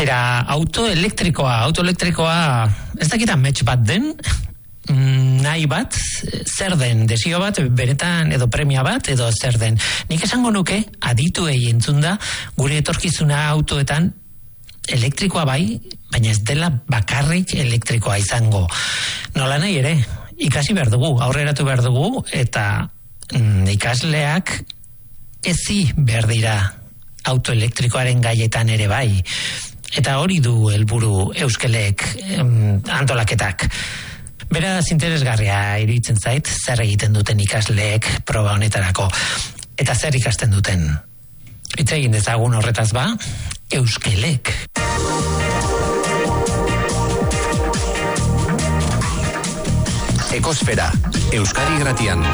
Zera, auto elektrikoa ez dakita match bat den, nahi bat, zer den, desio bat, benetan edo premia bat, edo zer den. Nik esango nuke, adituei entzun da, gure etorkizuna autoetan elektrikoa bai, baina ez dela bakarrik elektrikoa izango. Nola nahi ere, ikasi behar dugu, aurreratu behar dugu, eta ikasleak ezi behar dira autoelektrikoaren gaietan ere bai. Eta hori du helburu Euskelek antolaketak. Beraz, interesgarria iruditzen zait, zer egiten duten ikasleek proba honetarako. Eta zer ikasten duten. Hitz egin dezagun horretaz ba, Euskelek. Ekosfera, Euskadi Gratian.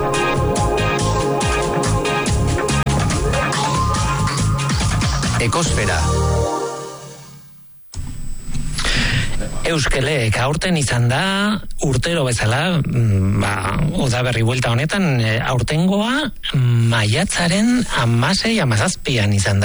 Ekosfera. Euskelek aurten izan da, urtero bezala, udaberri buelta honetan, aurtengoa maiatzaren 16-17 izan da.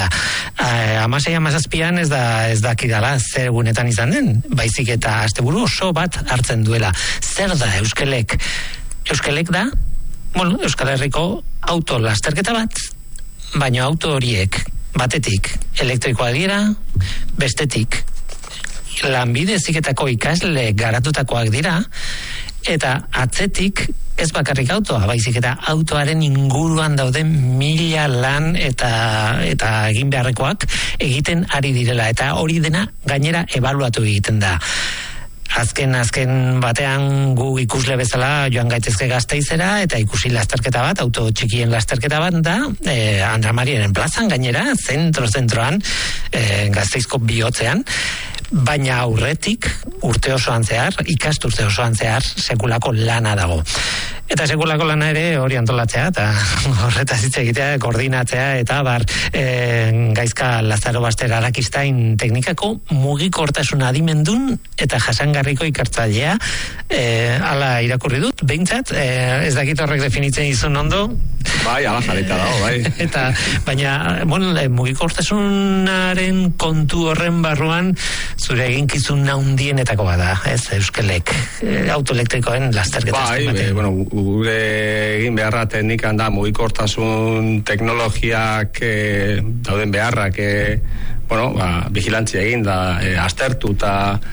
16-17 ez dakidala zer egunetan izan den, baizik eta asteburu oso bat hartzen duela. Zer da Euskelek? Euskelek da, Euskal Herriko auto lasterketa bat, baina auto horiek batetik elektrikoa dira, bestetik lanbide heziketako ikasle garatutakoak dira, eta atzetik ez bakarrik autoa, baizik eta autoaren inguruan dauden 1000 lan eta egin beharrekoak egiten ari direla, eta hori dena gainera ebaluatu egiten da. Azken batean gu ikusle bezala joan gaitezke Gasteizera eta ikusi lasterketa bat, auto txikien lasterketa bat da, Andra Mariaren plazan gainera, zentroan, Gasteizko bihotzean, baina aurretik urte osoan zehar, ikasturte osoan zehar, sekulako lana dago. Eta sekulako lana ere hori antolatzea, eta horretaz hitz egitea, koordinatzea, eta Gaizka Lazarobaster Arakistain teknikako mugikortasun adimendun eta jasangarriko ikertzailea, ala irakurri dut, behintzat, ez dakit horrek definitzen izun ondo. Bai, ala jarrita dago, bai. Eta, baina, mugikortasunaren kontu horren barruan, zure eginkizun handienetako bada, ez, Euskelek, autoelektrikoen lasterketa. Bai, gure egin beharra teknikan da mugikortasun teknologiak dauden beharrak vigilantzia egin da aztertu eta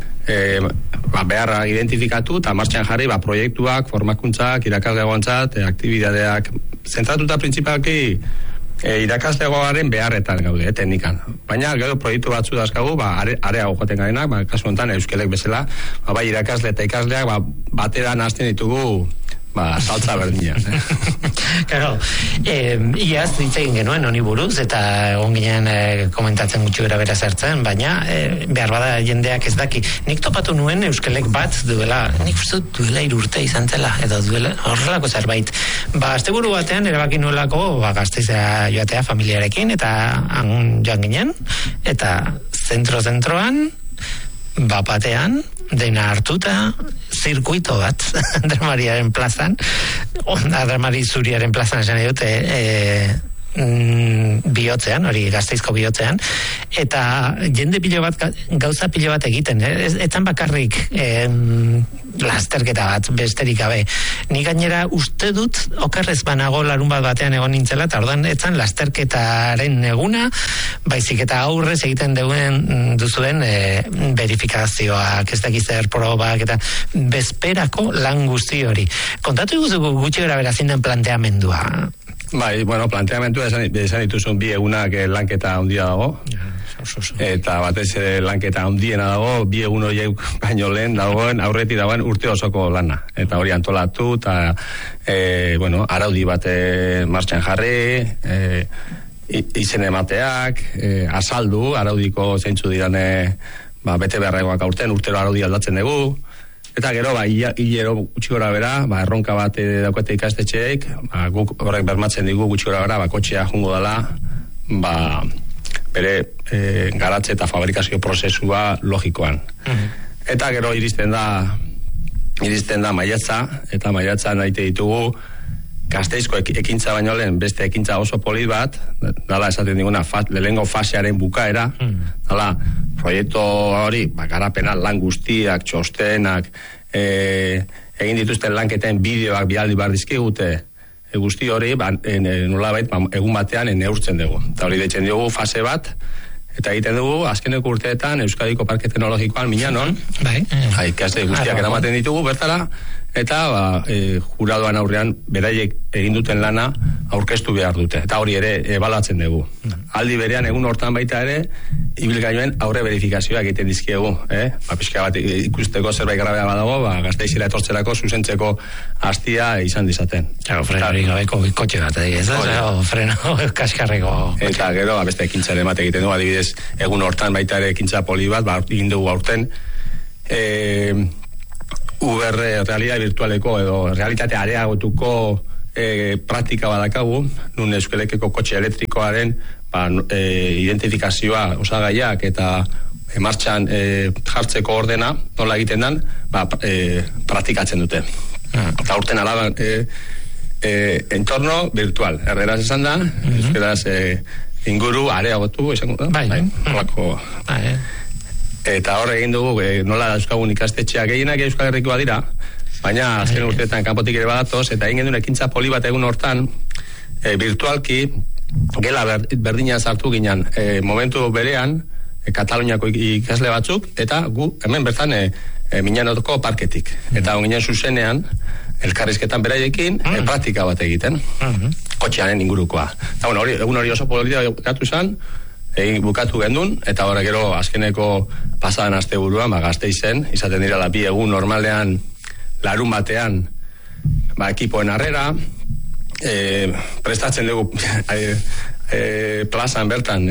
beharra identifikatu eta martxan jarri proiektuak, formakuntzak, irakasleagoantzat, aktibidadeak zentratuta printzipalki irakasleagoaren beharretan gaude, teknikan. Baina gero proiektu batzu dazkagu, areago joaten garenak, kasu honetan Euskelek bezala, bai irakasle eta ikasleak batera nazten ditugu saltza berdina. Claro, iaz hitz egin genuen honi buruz, eta egon ginen komentatzen gutxi bera bera zertzen, baina behar bada jendeak ez daki. Nik topatu nuen Euskelek bat duela, nik uste duela 3 urte izan zela, edo duela horrelako zerbait. Asteburu batean erabaki nuelako Gasteizera joatea familiarekin, eta han joan ginen, eta zentroan, batean, dena hartuta, zirkuito bat, Andra Mariaren plazan, Andra Mari Zuriaren plazan esan dute, bihotzean, hori Gasteizko bihotzean, eta jende pilo bat, gauza pilo bat egiten, etzan bakarrik lasterketa bat, besterik gabe. Ni gainera uste dut, okerrez banago larun batean egon nintzela, eta ordan etzan lasterketaren eguna, baizik eta aurrez egiten duzuen verifikazioak, ez dakiz zer probak, eta bezperako lan guzti hori. Kontatu guzuko gutxi gara berazin den planteamendua. Bai, planteamentua esan dituzun 2 egunak lanketa handia dago. Eta batez lanketa handiena dago, 2 egun horiek baino lehen dagoen, aurretik dagoen urte osoko lana. Eta hori antolatu, eta araudi bat martxan jarri, izen emateak, azaldu, araudiko zeintzu dirane bete beharregoak aurten, urtero araudi aldatzen dugu. Eta gero, hilero gutxi gora bera, erronka bat daukate ikastetxeek, guk horrek bermatzen digu gutxi gora bera, kotxea jungo dela, bere garatze eta fabrikazio prozesua logikoan. Eta gero iristen da maiatza, eta maiatza nahite ditugu Gasteizko ekintza baino lehen beste ekintza oso polit bat, dala esaten diguna lehengo fasearen bukaera, dala proiektu hori, garapena lan guztiak, txostenak, egin dituzten lanketen bideoak bialdi behar dizkigute, guzti hori, nolabait, egun batean neurtzen dugu. Eta hori deitzen dugu fase bat, eta egiten dugu, azkeneko urteetan, Euskadiko Parke Teknologikoan Miñanon, ikasle guztiak eramaten ditugu, bertara, eta juradoan aurrean beraiek egin duten lana aurkeztu behar dute. Eta hori ere ebaluatzen dugu. Aldi berean egun hortan baita ere ibilgailuen aurre verifikazioa egiten dizkiegu, pixka bat ikusteko zerbait grabea badago, Gasteizera etortzerako zuzentzeko hastia izan dizaten. Frenorik gabeko kotxe bat, ez da? Freno kaskarreko. Eta gero, beste ekintzare emate egiten dugu, adibidez, egun hortan baita ere ekintza poli bat, egin dugu aurten, VR, realidad virtualeko edo realitate areagotuko praktika badakagu, nun Euskalekeko kotxe elektrikoaren identifikazioa osagaiak eta martxan jartzeko ordena, nola egiten den, praktikatzen dute. Eta urten alaba entorno virtual, erderaz esan da, euskeraz inguru areagotu, esango da? Bai. Eta hor egin dugu, nola euskagun ikastetxeak gehienak Euskal Herrikoa dira, baina azken urteetan kanpotik ere badatoz, eta egin genuen ekintza poli bat egun hortan, virtualki, gela berdina sartu ginen, momentu berean, Kataluniako ikasle batzuk, eta gu, hemen bertan, Miñanoko parketik. Eta ginen zuzenean, elkarrizketan beraiekin, praktika bat egiten, kotxearen ingurukoa. Eta bueno, egun hori oso polita gatu zen, bukatu gendun, eta horre gero azkeneko pasadan asteburuan, Gasteizen, izaten direla bi egun normalean, larun batean, ekipoen harrera, prestatzen dugu plazan bertan,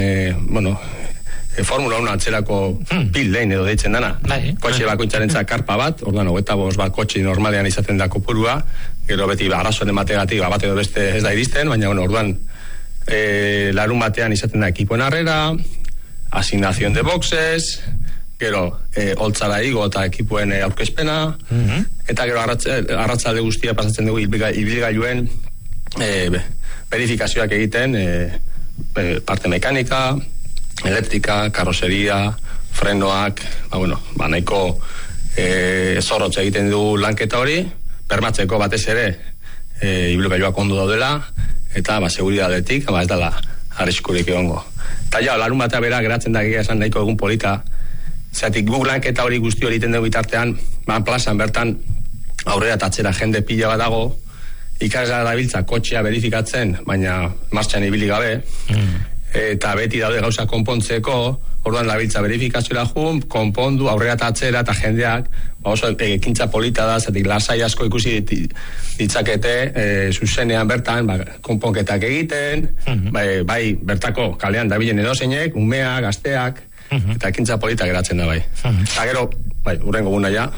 Formula 1 atzerako pit lane edo deitzen dana. Kotxe bakoitzarentzat karpa bat, orduan 25 bat kotxe normalean izaten da kopurua, gero beti arazoen emategatik bat edo beste ez da iristen, baina orduan larun batean izaten da ekipoen harrera, asignación de boxes, gero holtzara igo eta ekipoen aurkezpena, eta gero arratzalde guztia pasatzen dugu ibilgailuen verifikazioak egiten, parte mekanika, elektrika, karroseria, frenoak, nahiko zorrotz egiten dugu lanketa hori, bermatzeko batez ere ibilgailuak ondo daudela, eta seguridadetik, ez dela arriskurik egongo. Eta larun batea bera geratzen da esan nahiko egun polita, zeatik gu lanketa hori guzti hori egiten dugu bitartean, plazan bertan aurrera eta atzera jende pila bat dago, ikasgara dabiltza kotxea verifikatzen, baina martxan ibili gabe, eta beti daude gauza konpontzeko, orduan dabiltza verifikazioa konpondu aurrera eta atzera eta jendeak, oso ekintza polita da, zetik lasai asko ikusi ditzakete, zuzenean bertan, konponketak egiten, bai bertako kalean dabilen edozeinek, umeak, gazteak, eta ekintza polita geratzen da bai. Eta gero, urrengo guna ja,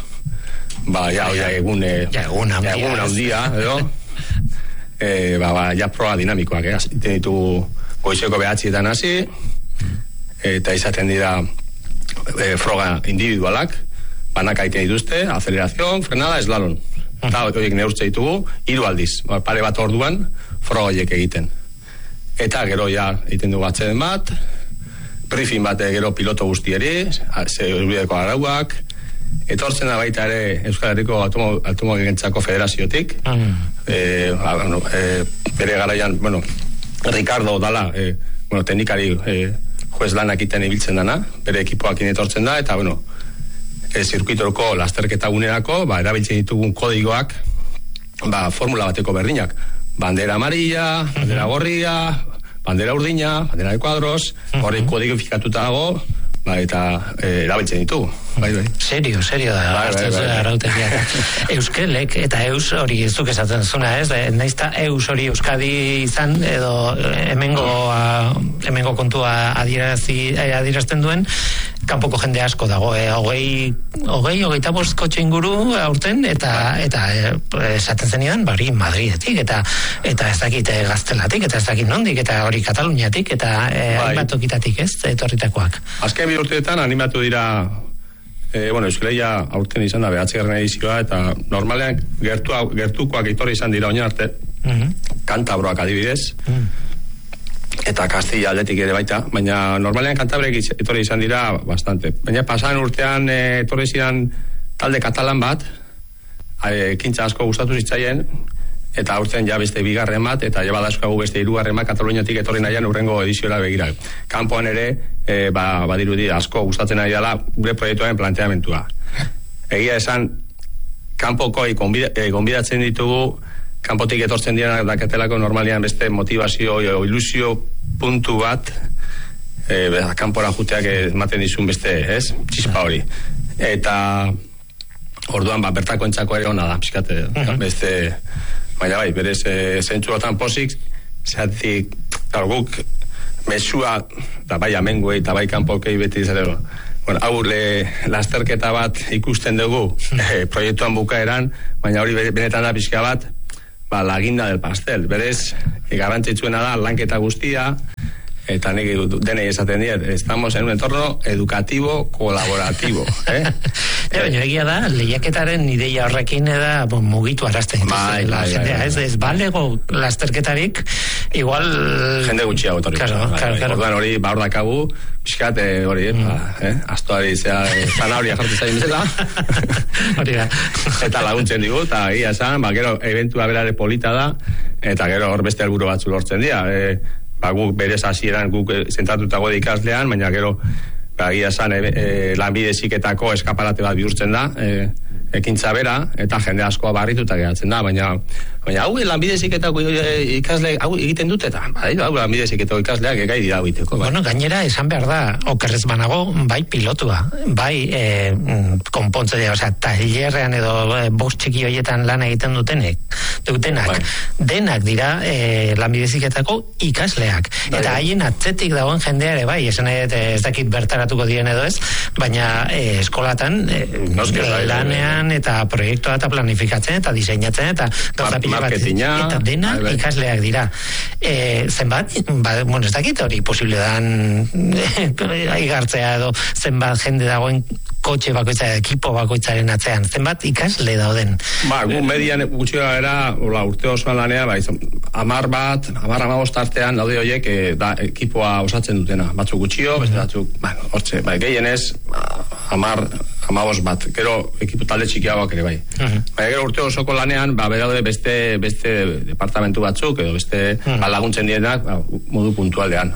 egun handia, edo, ja proa dinamikoak, iten ditugu goizeko 9:00 hasi, eta izaten dira froga individualak, banaka egiten dituzte, aceleración, frenada, eslalon. Eta horiek neurtze ditugu, 3 aldiz, pare bat orduan, froga horiek egiten. Eta gero egiten dugu atzeden bat, briefing bat gero piloto guztieri, seguridadeko arauak, etortzen da baita ere Euskal Herriko Automobilgintzako Federaziotik, bere garaian, Ricardo dala, teknikari juez lanak iten ibiltzen dana, bere ekipoak inetortzen da, eta, zirkuitoroko lasterketa gunerako, erabiltzen ditugun kodigoak, formula bateko berdinak. Bandera amarilla, bandera gorria, bandera urdina, bandera de cuadros, hori kodigifikatuta dago, eta erabiltzen ditugu. Serio da, arautegiak. Euskelek eta eus hori ez duk esaten zuna, ez? Naizta eus hori Euskadi izan, edo hemengo kontua adierazten duen, kanpoko jende asko dago, 25 kotxe inguru aurten, eta esaten zenidan, bari Madridetik, eta ez dakit Gaztelatik, eta ez dakit nondik, eta hori Kataluniatik, eta hainbat okitatik, ez, etorritakoak. Azken bi urteetan animatu dira Euskaleia aurten izan da 9. edizioa, eta normalean gertukoak etorri izan dira oin arte, Kantabroak adibidez, eta Kastilla aldetik ere baita, baina normalean Kantabriak etorri izan dira bastante. Baina pasan urtean etorri zidan talde katalan bat, ekintza asko gustatu zitzaien, eta urtean ja beste bigarren bat, eta ja badazkagu beste hirugarren bat Kataluniatik etorri nahian urrengo ediziora begira. Kanpoan ere, badirudi asko gustatzen ari dela gure proiektuaren planteamentua. Egia esan, kanpokoi gonbidatzen ditugu, kanpotik etortzen direnak dakatelako normalian beste motivazio o ilusio puntu bat, kanpora juteak ematen dizun beste, ez? Txispa hori. Eta orduan, bertako entzako ere hona da, pixkate, beste... Baina bai, berez zentzuotan posik, zehatik, guk mesua, eta bai amenguei, eta bai kanpokei beti izateko. Bueno, hau lasterketa bat ikusten dugu proiektuan bukaeran, baina hori benetan da pixka bat, la guinda del pastel. Berez, garrantzitsuena da lanketa guztia, eta nik denei esaten diet, estamos en un entorno educativo colaborativo, Baina egia da, lehiaketaren ideia horrekin da mugitu arazten. Ez balego lasterketarik, igual... Jende gutxiago etorri. Orduan hori, hor dakagu, pixkat, hori, astoari zanahoria jartu zain bezala. Hori da. Eta laguntzen digu, eta egia esan, gero eventua berare polita da, eta gero hor beste helburu batzu lortzen dira. Guk berez hasieran guk zentratuta gode ikaslean, baina gero egia esan lanbide heziketako eskaparate bat bihurtzen da, ekintza bera, eta jende askoa barrituta geratzen da, baina hau lanbide heziketako ikasle hau egiten dute, eta hau lanbide heziketako ikasleak egai dira egiteko. Bueno, gainera esan behar da, okerrez banago, bai pilotua, bai konpontzea, osea, tailerrean edo bost txiki horietan lan egiten dutenak, denak dira lanbide heziketako ikasleak, eta haien atzetik dagoen jendea ere bai, esan ez dakit bertaratuko diren edo ez, baina eskolatan lanean eta proiektua eta planifikatzen eta diseinatzen eta gauza pila bat eta dena ikasleak dira. Zenbat, ez dakit hori posible dan igartzea edo zenbat jende dagoen kotxe bakoitza, ekipo bakoitzaren atzean, zenbat ikasle dauden. Gu median gutxi gara urte osoan lanea, 10-15 artean daude horiek ekipoa osatzen dutena. Batzuk gutxio, beste batzuk, hortze, gehienez 15 bat, gero ekipo talde txikiagoak ere bai. Baina gero urte osoko lanean, beraude beste departamentu batzuk, edo beste laguntzen dienak, modu puntualean.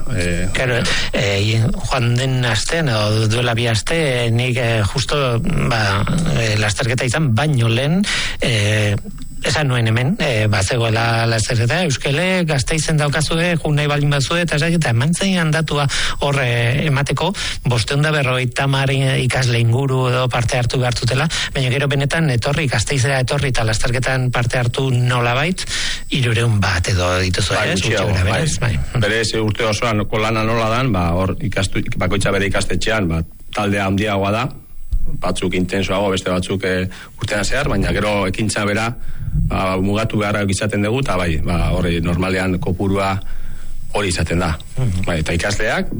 Joan den astean, edo duela bi aste, nik justo lasterketa izan, baino lehen, esan nuen hemen, bazegoela lasterketa, Euskele, Gasteizen daukazue, nahi baldin bazue, eta eman zein datua horre emateko, 550 ikasle inguru edo parte hartu behartutela, baina gero benetan Gasteizera etorri eta lasterketan parte hartu nolabait, 300 bat edo dituzu, berez urte osoan lana nola dan, hor bakoitza bere ikastetxean, taldea handiagoa da, batzuk intensoago, beste batzuk urtean zehar, baina gero ekintza bera mugatu beharra izaten dugu, eta horri normalean kopurua hori izaten da. Eta ikasleak,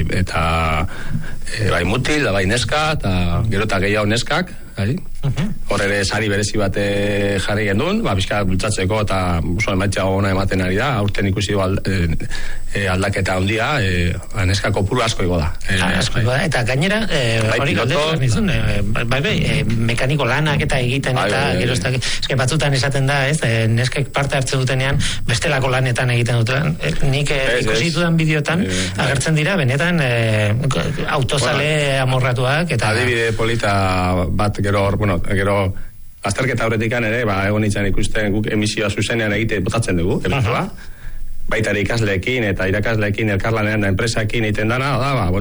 eta mutil, bai neska, eta gero eta gehiago neskak, hor ere sari berezi bat jarri gendun, bizka bultzatzeko eta emaitza ona ematen ari da, aurten ikusi aldaketa handia, neska kopuru asko igo da. Eta gainera, hori galdetu mekaniko lanak eta egiten, eta gero batzutan esaten da, neskek parte hartzen dutenean, bestelako lanetan egiten duten, nik ikusi dudan bideotan, agertzen dira, benetan autozale amorratuak, eta adibide polita bat gero azterketa horretikan ere, egon nintzen ikusten guk emisioa zuzenean egite botatzen dugu, baita ikasleekin eta irakasleekin elkarlanean da enpresakin egiten dana,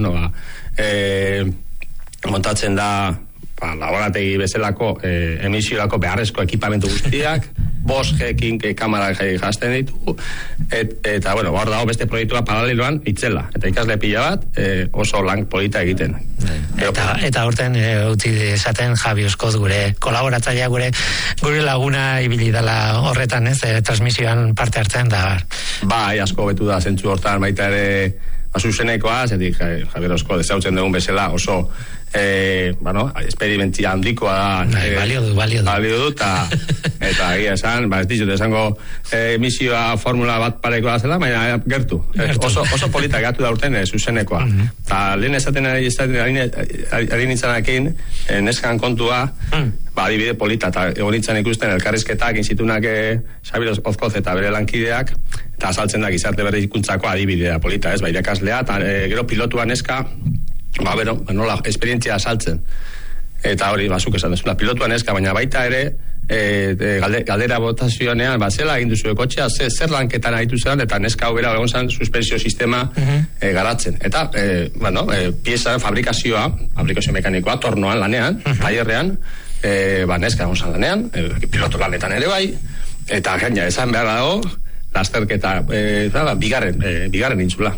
montatzen da laborategi bezalako emisiorako beharrezko ekipamentu guztiak, 5G-ekin kamara jazten ditu, eta hor dago beste proiektua paraleloan itzela, eta ikasle pila bat oso lan polita egiten. Eta horten utzi esaten Javi Oskoz gure kolaboratzailea, gure laguna ibili dela horretan, transmisioan parte hartzen da. Asko betu da zentzu hortan, baita ere zuzenekoa, zetik Javier Oskoz ezautzen dugun bezala oso esperimentzia handikoa da. Balio du, eta egia esan, ez dizut esango misioa formula bat parekoa zela, baina gertu. Oso polita gatu da urten zuzenekoa. Eta lehen esaten ari nintzanakin, neskan kontua, adibide polita, eta egon nintzen ikusten elkarrizketak, inzitunak Xabi Ozkoz eta bere lankideak, eta azaltzen da gizarte berrikuntzako adibidea polita, ez, irakaslea, eta gero pilotua neska, nola, esperientzia asaltzen. Eta hori, zuk esan dezuna, pilotua neska, baina baita ere, galdera botazioanean, zela egin duzue kotxea, zer lanketan aritu zelan, eta neska hau bera egon zen suspensio sistema garatzen. Eta, pieza, fabrikazio mekanikoa, tornoan, lanean, taierrean, neska egon zen lanean, piloto lanetan ere bai, eta gaina, esan behar dago, lasterketa, bigarren intzula.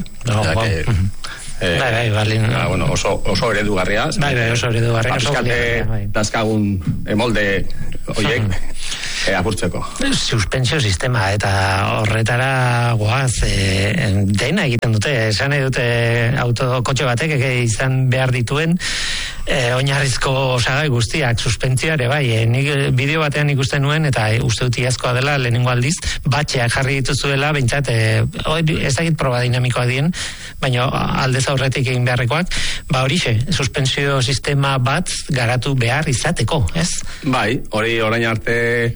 Oso eredugarria. Oso eredugarria. Piskate dazkagun molde oiek apurtzeko. Suspensio sistema eta horretara goaz dena egiten dute. Esan edute autokotxe batek izan behar dituen oinarrizko osagai guztiak suspentsioare bai. Nik bideo batean ikusten nuen eta uste dut iazkoa dela lehenengo aldiz batxeak jarri dituzuela bentsat ez dakit proba dinamikoa dien, baina aldez aurretik egin beharrekoak, horixe, suspensio sistema bat garatu behar izateko, ez? Bai, hori orain arte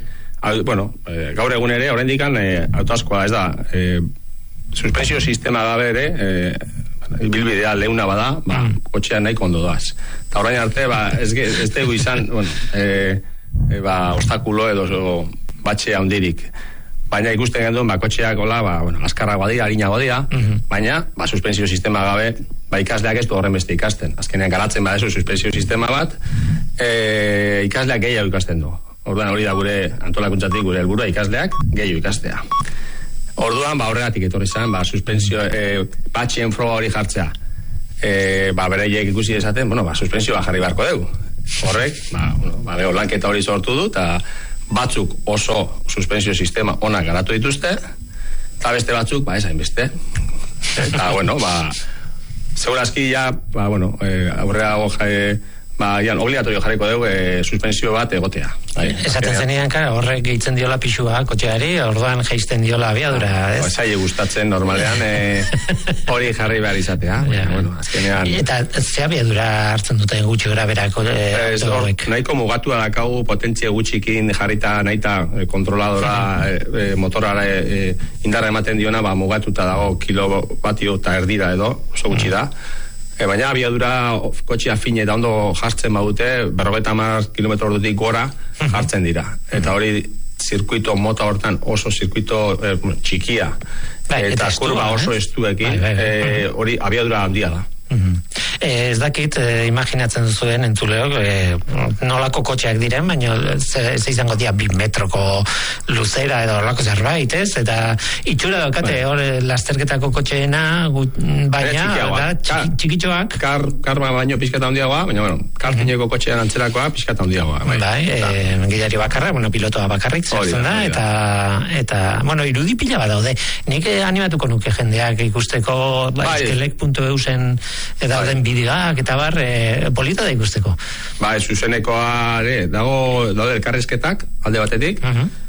gaur egun ere, oraindik autoaskoa ez da, suspensio sistema gabe ere, bilbidea leuna bada, kotxean nahiko ondo doaz. Eta orain arte, ez dugu izan, obstakulo edo batxe handirik. Baina ikusten genduen, kotxeak askarragoa dira, harinagoa dira, baina, suspensio sistema gabe, ikasleak ez du horren beste ikasten. Azkenean garatzen badezu suspensio sistema bat, ikasleak gehiago ikasten du. Orduan hori da gure antolakuntzatik gure helburua ikasleak gehiago ikastea. Orduan, horregatik etorri zen, suspensio, batxien froga hori jartzea. Bereiek ikusi dezaten, suspensioa jarri beharko dugu. Horrek, lanketa hori sortu du, eta batzuk oso suspensio sistema onak garatu dituzte, eta beste batzuk, ez hainbeste. Eta, segurazki ja, aurreago obligatorio jarriko dugu suspensio bat egotea. Esaten zenean, horrek gehitzen diola pixua kotxeari, orduan geisten diola abiadura, ez? Zaila gustatzen normalean hori jarri behar izatea. Eta ze abiadura hartzen dute gutxi gara berako? Nahiko mugatua dakau potentzia gutxikin jarrita nahita kontroladora motorara indarra ematen diona, mugatuta dago kilobatio eta erdira edo, oso gutxi da. Baina abiadura kotxea fine eta ondo jartzen badute 50 kilometro ordutik gora jartzen dira. Eta hori zirkuito mota hortan oso zirkuito txikia eta kurba oso estuekin hori abiadura handia da. Ez dakit, imaginatzen zuen entzuleok, nolako kotxeak diren, baina ze izango dira 2 metroko luzera edo horlako zerbait, ez? Eta itxura daukate hor lasterketako kotxeena, baina txikitxoak. Karma baino pizkata handiagoa, baina kartineko kotxean antzerakoa pizkata handiagoa. Gidari bakarra, pilotoa bakarrik zertzen da, eta irudi pila bat daude. Nik animatuko nuke jendeak ikusteko eskelek.eu zen dauden bideoak eta polita da ikusteko. Zuzenekoa daude elkarrizketak alde batetik,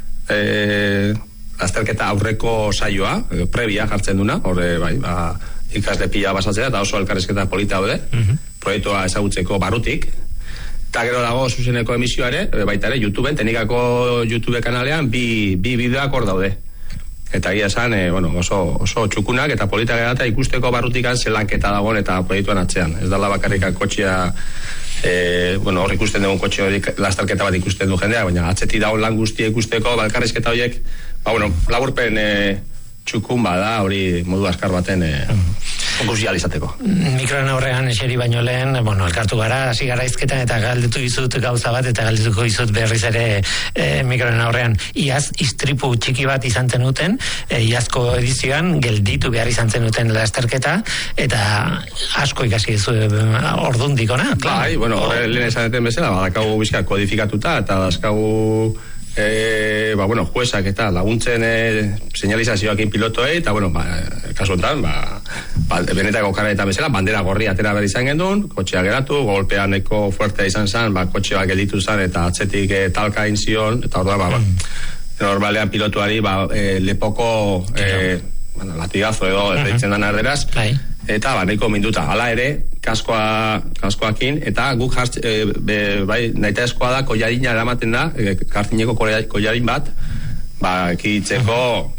lasterketa aurreko saioa, prebia jartzen duna, ikasle pila basatzea eta oso elkarrizketa polita daude, proiektua ezagutzeko barrutik. Eta gero dago zuzeneko emisioare, baita ere, Tenikako YouTube kanalean bi bideoak hor daude. Eta gira esan, oso txukunak eta polita gerata ikusteko barrutikan zelanketa dagoen eta proiektuan atzean. Ez dala bakarrika kotxea, hor ikusten dugun kotxe hori lastarketa bat ikusten du jendea, baina atzeti dagoen lan guztia ikusteko, balkarrizketa horiek, laburpen txukun bada, hori modu askar baten konkursializateko. Mikroen aurrean eseri baino lehen, elkartu gara, hasi gara izketan eta galdetu izut gauza bat eta galdetuko izut berriz ere mikroen aurrean. Iaz, istripu txiki bat izan zenuten, iazko edizioan gelditu behar izan zenuten lasterketa eta asko ikasi duzu ordundik ona. Lehen esanetan bezala, badakagu bizka kodifikatuta eta dazkagu juezak eta laguntzen señalizazioak pilotoei eta kasu honetan benetako kareta bezala, bandera gorri atera behar izan gendun, kotxea geratu, golpea neko fuertea izan zen, kotxea gelditu zen, eta atzetik talka inzion, eta orduan, normalean pilotuari, lepoko, latigazo edo, deitzen dan erderaz, eta neko minduta, hala ere, kaskoakin, eta guk naita eskoa da, koiarina eramaten da, kartineko koiarin bat, ekitzeko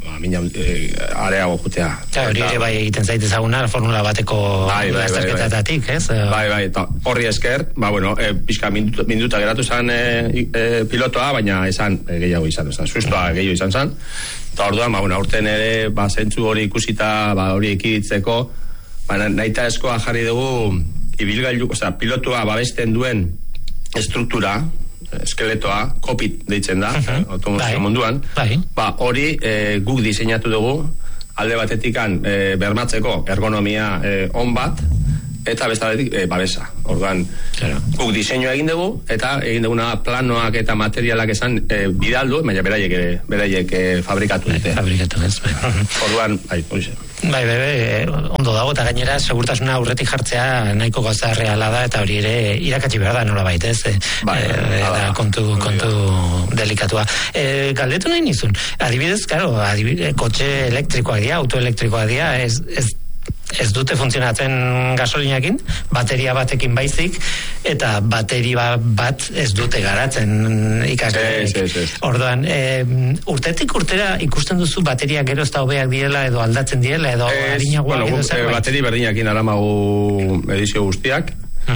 areago jutea. Hori ere bai egiten zaite zaguna Formula bateko lasterketatatik, ez? Bai, horri esker, pixka minduta geratu zen pilotoa, baina esan gehiago izan, sustoa gehiago izan zen, eta orduan, aurten ere, zentzu hori ikusita, hori ekitzeko, naita eskoa jarri dugu, ibilgailu, pilotua babesten duen estruktura, eskeletoa, kopit deitzen da, automozio munduan, hori guk diseinatu dugu, alde batetikan bermatzeko ergonomia on bat, eta bestaletik babesa. Orduan, guk diseinua egin dugu, eta egin duguna planoak eta materialak esan bidaldu, baina beraiek fabrikatu dute. Fabrikatu, ez. Orduan, hori Bai, ondo dago, eta gainera segurtasuna aurretik jartzea nahiko gauza reala da, eta hori ere irakatsi behar da nola baita, ez? Da kontu delikatua. Galdetu nahi nizun, adibidez, kotxe elektrikoak dira, autoelektrikoak dira, ez dute funtzionatzen gasolinakin, bateria batekin baizik, eta bateria bat ez dute garatzen ikasleek. Orduan, urtetik urtera ikusten duzu bateria gero ez da hobeak direla, edo aldatzen direla, edo harinagoak edo zerbait? Bateri berdinakin aramagu edizio guztiak,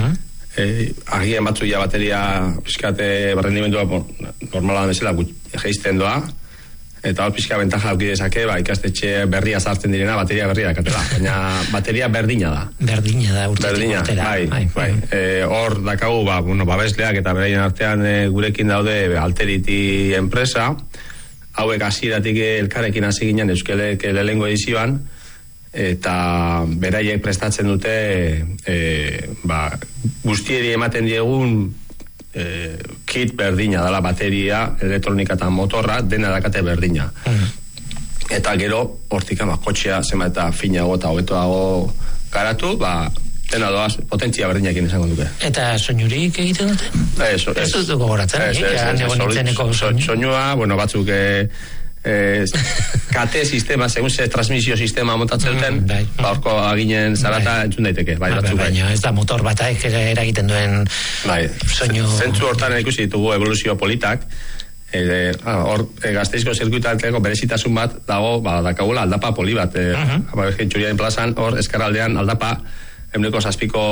agian batzu ja bateria pizkate rendimendua normala bezala geizten doa, eta hor pixka bentaja auki dezake, ikastetxe berria sartzen direna, bateria berria dakatela, baina bateria berdina da. Berdina da, urtetik urtera. Bai. Hor dakagu, babesleak eta beraien artean gurekin daude Alterity enpresa, hauek hasieratik elkarrekin hasi ginen Euskelek lehengo edizioan, eta beraiek prestatzen dute guztieri ematen diegun kit berdina dela, bateria, elektronika eta motorra, dena dakate berdina. Eta gero, hortik kotxea zema eta finago eta hobetoago garatu, dena doaz, potentzia berdinakin izango duke. Eta soinurik egiten dute? Ez dut gogoratzen, soinua, batzuk KT sistema, segun ze transmisio sistema montatzen duten, horko aginen zarata entzun daiteke. Baina ez da motor batak eragiten duen soinu. Zentzu hortan ikusi ditugu evoluzio politak, hor Gasteizko zirkuitateko berezitasun bat dago, dakagula aldapa poli bat, Txuriaren plazan, hor eskarraldean aldapa 7%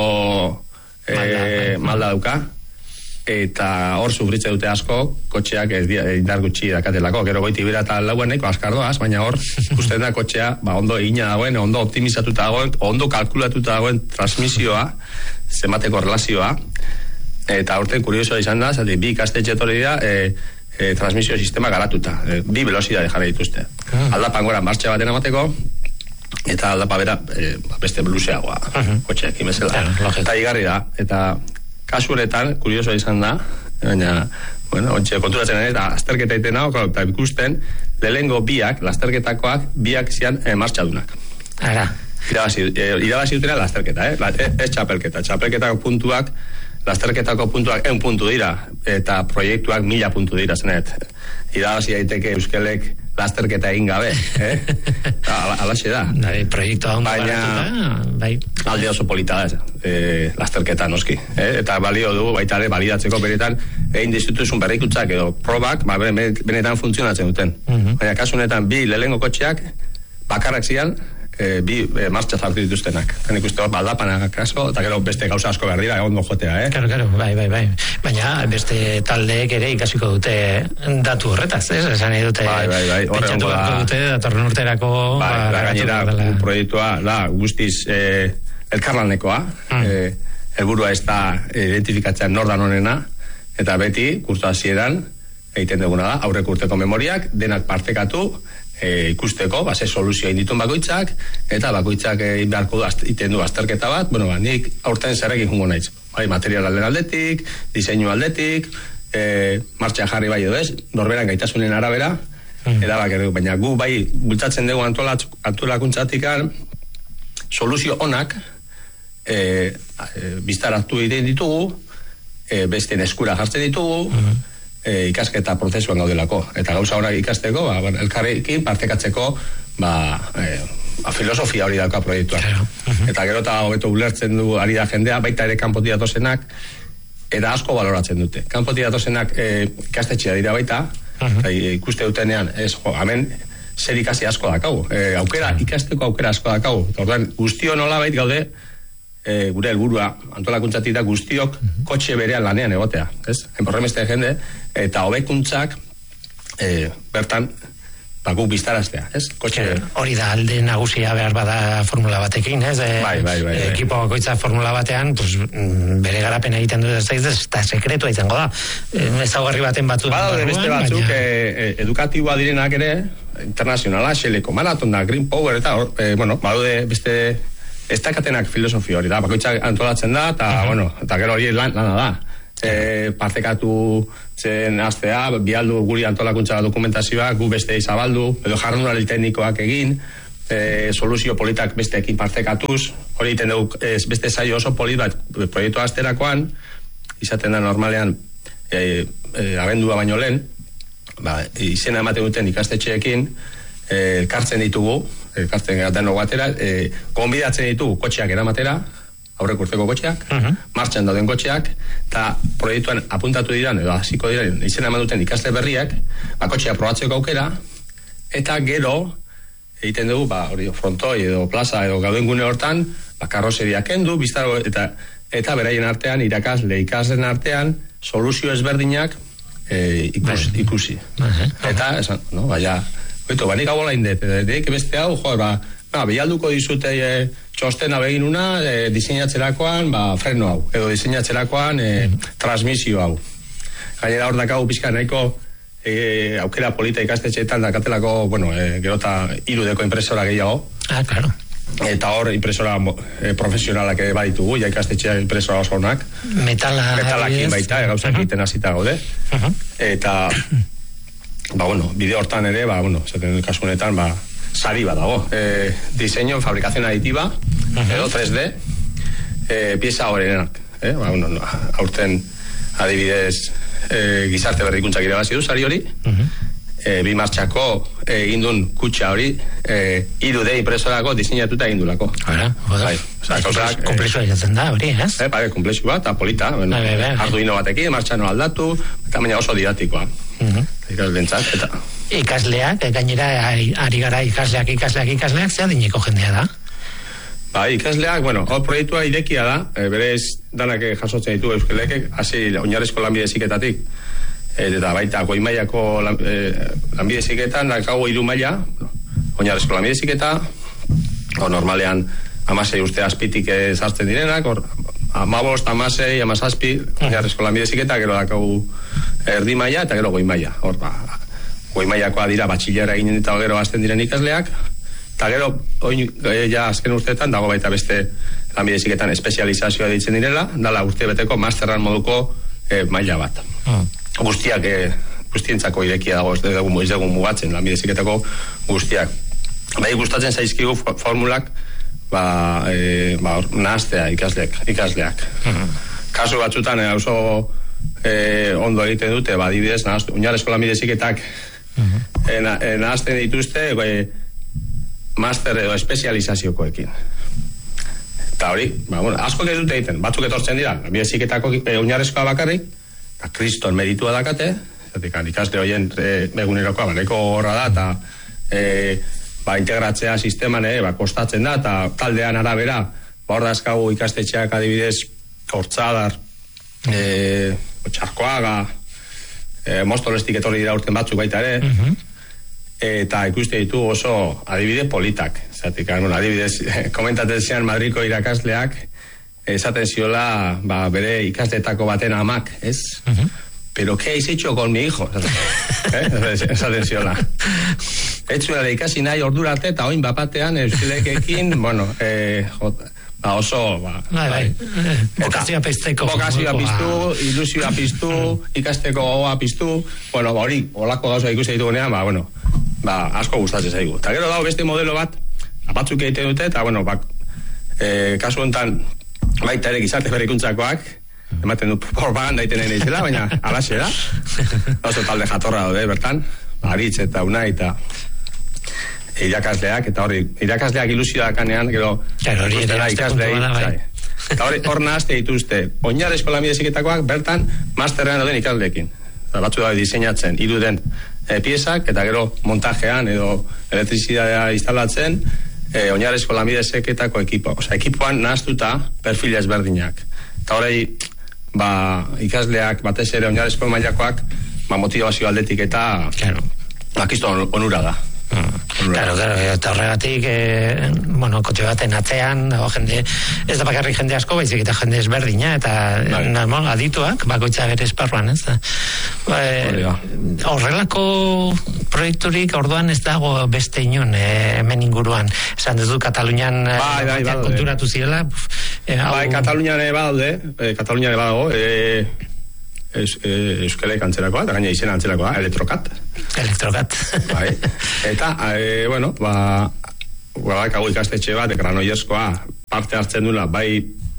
malda dauka, eta hor sufritze dute asko, kotxeak indar gutxi dakatelako, gero goiti bera eta lauen nahiko askardoaz, baina hor ikusten da kotxea, ondo egina dagoen, ondo optimizatuta dagoen, ondo kalkulatuta dagoen transmisioa, zenbateko relazioa, eta horten kuriosoa izan da, zati, bi ikastetxe etorri dira, transmisio sistema garatuta, bi velocidade jarri dituzte. Aldapan gora martxa baten amateko, eta aldapa bera beste bluseagoa, kotxeak imezela. Eta igarri da, eta kasu honetan, kuriosoa izan da, baina, ontxe konturatzen eta azterketa iten hau, eta ikusten, lehengo biak, lasterketakoak, biak zian martxadunak. Ara. Irabazi dutena lasterketa, ez txapelketa. Txapelketako puntuak, lasterketako puntuak 1 puntu dira, eta proiektuak 1000 puntu dira, zenet. Irabazi daiteke Euskelek lasterketa egin gabe, alaxe da. Proiektua ondo garatuta, alde oso polita da, lasterketa noski. Eta balio du, baita ere, balidatzeko beretan, egin dizutuzun berrikutzak edo probak, benetan funtzionatzen duten. Baina kasu honetan, bi lehengo kotxeak, bakarrak zian, bi martxa zartu dituztenak. Eta nik uste hor, baldapanak kaso, eta gero beste gauza asko behar dira, ondo jotea, Claro, bai. Baina beste taldeek ere ikasiko dute datu horretaz, esan nahi dute. Bai, pentsatu beharko dute, datorren urterako. Gainera, proiektua, guztiz elkarlanekoa, helburua ez da identifikatzea nordan honena, eta beti, kurso hasieran, egiten duguna da, aurreko urteko memoriak, denak partekatu, ikusteko, ze soluzioa inditun bakoitzak, eta bakoitzak beharko iten du azterketa bat, nik aurten zerrekin jungo naiz. Material aldetik, diseinu aldetik, martxa jarri bai edo ez, norberan gaitasunen arabera, erabak baina gu bai bultzatzen dugu antolakuntzatikan, soluzio onak biztaratu egiten ditugu, besteen eskura jartzen ditugu, ikasketa prozesuan gaudelako. Eta gauza honak ikasteko, elkarrekin partekatzeko, filosofia hori dauka proiektuak. Eta gero eta hobeto ulertzen du ari da jendea, baita ere kanpotik datozenak, eta asko baloratzen dute. Kanpotik datozenak ikastetxea dira baita, ikuste dutenean, hemen zer ikasi asko dakagu. Ikasteko aukera asko dakagu. Orduan, guztio nolabait gaude, gure helburua antolakuntzatik da guztiok kotxe berean lanean egotea, ez? Enporremeste jende, eta hobekuntzak bertan guk biztaraztea, ez? Hori da alde nagusia behar bada formula batekin, ez? Bai. Ekipo bakoitza formula batean, bere garapen egiten dut ez da sekretua izango da. Ezaugarri baten batzuk. Badaude beste batzuk, edukatiboa direnak ere, internazionala, xeleko maraton da, Green Power, eta badaude beste ez dakatenak filosofia hori da, bakoitzak antolatzen da, eta gero hori lana da. Partekatu zen astea, bialdu guri antolakuntza dokumentazioa, gu beste izabaldu, edo jardunaldi teknikoak egin, soluzio politak besteekin partekatuz, hori egiten dugu beste saio oso polit bat proiektu asterakoan, izaten da normalean abendua baino lehen, izena ematen duten ikastetxeekin, elkartzen ditugu, elkartzen denok batera, konbidatzen ditugu kotxeak eramatera, aurrek urteko kotxeak, martxan dauden kotxeak, eta proiektuan apuntatu diran, edo hasiko diran, izena eman duten ikasle berriak, kotxea probatzeko aukera, eta gero, egiten dugu, hori frontoi edo plaza edo gauden gune hortan, karrozeriak kendu, biztaro, eta beraien artean, ikasleen artean, soluzio ezberdinak ikusi. Eta, esan, banik hau bola indet, deik beste hau, behialduko dizute txostena beginuna, diseinatzerakoan freno hau, edo diseinatzerakoan transmisio hau. Gainera hor dakau pizka nahiko aukera polita ikastetxeetan dakatelako, gero eta 3D impresora gehiago. Claro. Eta hor impresora profesionalak ere baditugu, ja ikastetxea impresora oso honak. Metalakin baita, gauzak egiten hasita gaude. Eta bide hortan ere, zaten kasunetan, sari bat dago. Diseño, fabricación aditiva, edo 3D, pieza horrenak. Aurten adibidez gizarte berrikuntzak irabazi du sari hori, bi martxako egindun kutxa hori 3D impresorako diseinatuta egindulako. Komplexua izaten da, hori, ez? Komplexu bat, eta polita, Arduino batekin, martxan aldatu, eta baina oso didatikoa. Ikasleak, gainera ari gara ikasleak, zea dineko jendea da? Ikasleak, hor proiektua irekia da, berez danak jasotzen ditu euskelekek, hasi oinarrizko lanbide heziketatik, eta baita goi-mailako lanbide heziketan, dakago 3 maila, oinarrizko lanbide heziketa, normalean 16 urte azpitik sartzen direnak, 15, 16, 17, oinarrizko lanbide heziketa, gero dakagu erdi maila eta gero goi-maila. Goi-mailakoa dira batxilera egin eta gero azten diren ikasleak, eta gero, azken urteetan, dago baita beste lanbide heziketan espezializazioa ditzen direla, dala urte beteko masterran moduko maila bat. Guztientzako irekia dago, ez dugu mugatzen lanbide heziketako guztiak. Gustatzen zaizkigu formulak nahaztea ikasleak. Kasu batzutan oso ondo egiten dute, adibidez, oinarrizko lanbide heziketak nahazten dituzte master edo espezializaziokoekin. Eta hori, asko ez dute egiten, batzuk etortzen dira, lanbide heziketako oinarrizkoa bakarrik, eta kriston meritua dakate, ikasle horien egunerokoa nahiko horra da, eta integratzea sisteman kostatzen da, eta taldean arabera, hor dazkagu ikastetxeak adibidez, Hortzadar, Txarkoaga, Mostolestik etorri dira urten batzuk baita ere, eta ikuste ditu oso adibide politak. Adibidez, komentatzen zian Madriko irakasleak, esaten ziola bere ikasletako baten amak, ez? Pero ¿qué habéis hecho con mi hijo? Esaten ziola. Etzuela ikasi nahi ordura arte, eta oin bapatean euskelekekin, oso, bokazioa pizteko. Bokazioa piztu, ilusioa piztu, ikasteko gogoa piztu, hori, olako gauza ikusi ditugunean, asko gustatzen zaigu. Eta gero dago beste modelo bat, batzuk egiten dute, eta, kasu honetan, baita ere gizarte berrikuntzakoak, ematen du propaganda iten nahi izela, baina alaxe da. Oso talde jatorra daude, bertan, Aritz eta Unai eta irakasleak, eta hori, irakasleak ilusioa dakanean, gero, eta hor nahazte dituzte, Oinar Eskola Heziketakoak bertan masterrean dauden ikasleekin. Batzu da diseinatzen, iruden piezak, eta gero montajean edo elektrizidadea instalatzen, Oinar Eskola Heziketako ekipo. Osa, ekipoan nahaztuta perfil ezberdinak. Eta hori, ikasleak, batez ere Oinar Eskola mailakoak, motivazio aldetik eta kiston onura da. Claro, eta horregatik kotxe baten atzean jende, ez da bakarrik jende asko, baizik eta jende ezberdina eta adituak, bakoitza bere esparruan, ez da horrelako proiekturik orduan ez dago beste inon hemen inguruan, esan duzu Katalunian konturatu zirela Katalunian badago Euskalek antzerakoa, eta gaina izena antzerakoa, Elektrokat. Eta, hau ikastetxe bat, Granollezkoa parte hartzen dula, bai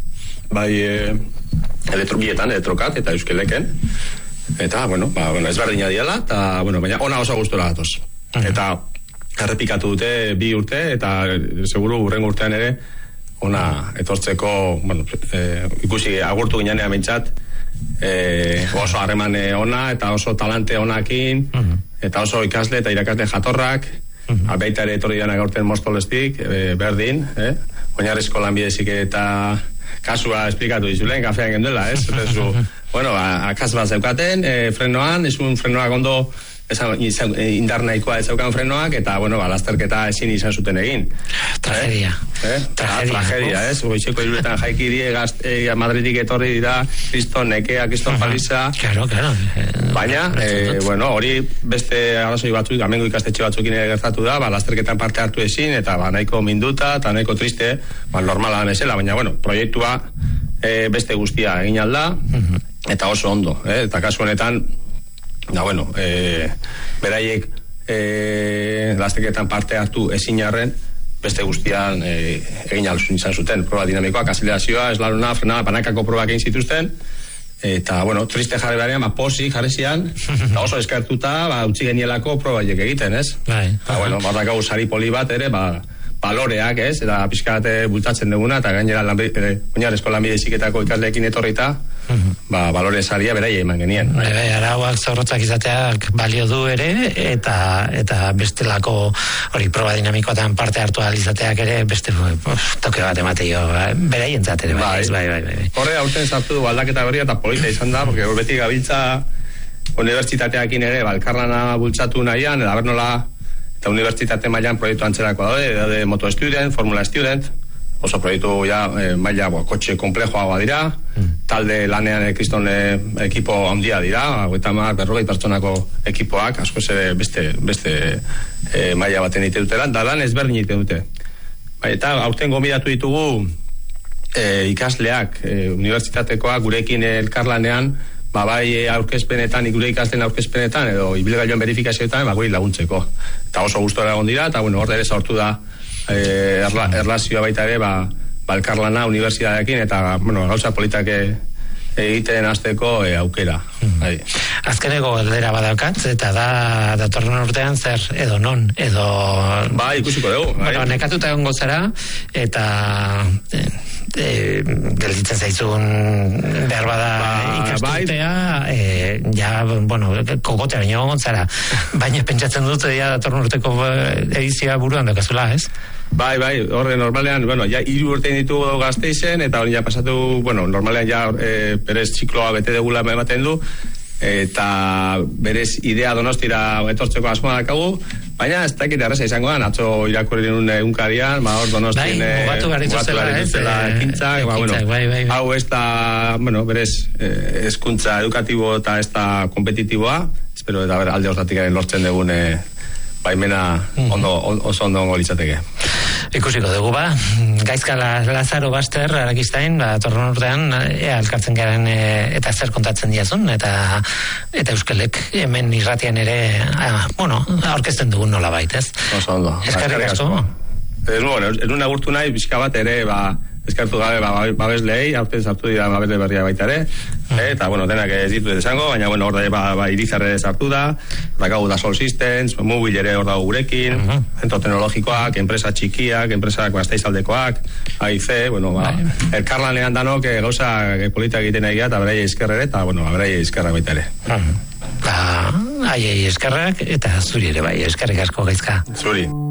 elektrobietan, Elektrokat, eta Euskaleken. Eta, ezberdina diala, eta, baina ona oso gustora datoz. Eta, errepikatu dute 2 urte, eta seguru hurrengo urtean ere, ona etortzeko, ikusi agurtu ginean mintzat, oso harreman ona eta oso talante onakin eta oso ikasle eta irakasle jatorrak baita ere etorri dena gaurten Mostolestik berdin Oinar Eskola Heziketa kasua esplikatu dizulen kafean gendela akaz bat zeukaten frenoan, esun frenoak ondo indar nahikoa ez zeukan frenoak eta lasterketa ezin izan zuten egin tragedia goizeko 3 jaiki die Madridik etorri dira kriston nekea, kriston paliza baina hori beste arrazoi batzuk amengo ikastetxe batzukin gertatu da lasterketan parte hartu ezin eta nahiko minduta eta nahiko triste normala nezela, baina proiektua beste guztia egin alda eta oso ondo eta kasu honetan beraiek lasterketan parte hartu ezin arren beste guztian egin alzun izan zuten proba dinamikoak, azelerazioa, eslalona, frenada, banakako probak egin zituzten eta, triste jarri berean, pozik jarri zian eta oso eskertuta, utzi genielako probaiek egiten, ez? Bardakau sari poli bat ere, baloreak, ez? Eta pixkate bultatzen duguna eta gainera Oinar Eskola Heziketako ikasleekin etorrita balore saria beraia eman genien. Arauak zorrotzak izateak balio du ere eta bestelako hori proba dinamikoetan parte hartu ahal izateak ere beste toke bat emateio beraientzat ere bai. Horre aurten sartu du aldaketa berria eta polita izan da, porque beti gabiltza unibertsitateakin ere elkarlana bultzatu nahian, eta bernola eta unibertsitate mailan proiektu antzerako daude moto student, formula student, oso proiektu maila kotxe komplejoagoa dira, talde lanean kriston ekipo handia dira, 40 pertsonako ekipoak, askoz ere beste maila baten ite dutela, da lan ezberdin ite dute. Eta aurten gomidatu ditugu ikasleak, unibertsitatekoak gurekin elkarlanean, bai aurkezpenetan, gure ikasleen aurkezpenetan edo ibilgailuen verifikazioetan guri laguntzeko. Eta oso gustora egon dira, eta hor ere sortu da erlazioa baita ere elkarlana unibertsitateekin eta gauza politak egiten hasteko aukera. Azkeneko galdera badaukat, eta da datorren urtean zer edo non, edo... ikusiko dugu. Nekatuta egon gozara, eta gelditzen zaizun behar bada ikasturtea, kogotea baino gontzara, baina pentsatzen dut datorren urteko edizioa buruan daukazula, ez? Bai, horre normalean, 3 urtein ditugu Gasteizen, eta hori pasatu, normalean berez zikloa bete degula ematen du, eta berez idea Donostira etortzeko asmoa dakagu, baina ez dakit erreza izango da, atzo irakurri nun egunkarian, hor Donostin mugatu garituzela ekintzak, hau ez da, berez hezkuntza edukatibo eta ez da kompetitiboa, espero eta alde hortatik lortzen dugun baimena oso ondo litzateke. Ikusiko dugu Gaizka Lazaro Baster Arakistain, torren urtean elkartzen garen eta zer kontatzen diazun eta Euskalek hemen irratian ere aurkezten dugun nola baitez. Oso ondo. Eskerrik asko. Ez nuen agurtu nahi bizka bat ere eskartu gabe babeslei, aurten sartu dira babesle berria baita ere, eta, bueno, denak ez ditut esango, baina, bueno, hor da, Irizarre sartu da, dakagu da Sol Systems, Mobil ere hor dago gurekin, zentro teknologikoak, enpresa txikiak, enpresak Gasteizaldekoak, AIC, bueno, elkarlanean danok gauza politak egiten egia, eta berai eskerrere, eta, bueno, berai eskerrak baita ere. Aiei eskerrak, eta zuri ere bai, eskerrik asko Gaizka. Zuri.